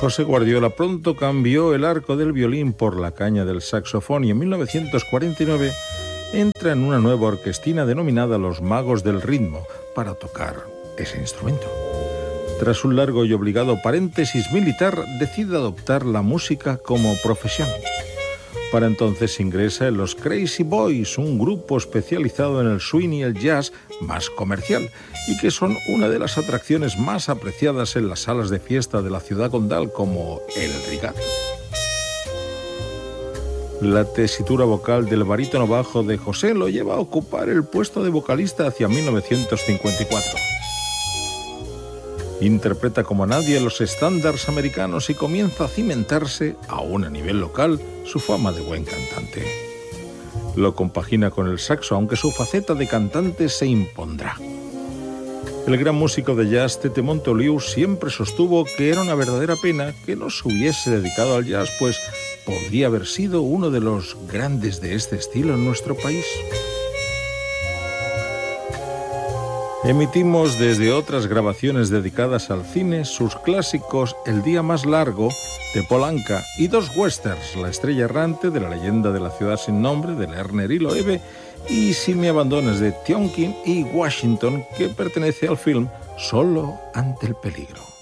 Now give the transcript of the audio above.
José Guardiola pronto cambió el arco del violín por la caña del saxofón y en 1949 entra en una nueva orquestina denominada Los Magos del Ritmo para tocar ese instrumento. Tras un largo y obligado paréntesis militar, decide adoptar la música como profesión. Para entonces ingresa en los Crazy Boys, un grupo especializado en el swing y el jazz más comercial y que son una de las atracciones más apreciadas en las salas de fiesta de la ciudad condal como el Regal. La tesitura vocal del barítono bajo de José lo lleva a ocupar el puesto de vocalista hacia 1954. Interpreta como nadie los estándares americanos y comienza a cimentarse, aún a nivel local, su fama de buen cantante. Lo compagina con el saxo, aunque su faceta de cantante se impondrá. El gran músico de jazz Tete Montoliu siempre sostuvo que era una verdadera pena que no se hubiese dedicado al jazz, pues podría haber sido uno de los grandes de este estilo en nuestro país. Emitimos desde otras grabaciones dedicadas al cine sus clásicos El día más largo, de Paul Anka, y dos westerns, La estrella errante, de La leyenda de la ciudad sin nombre, de Lerner y Loewe, y Si me abandonas, de Tionkin y Washington, que pertenece al film Solo ante el peligro.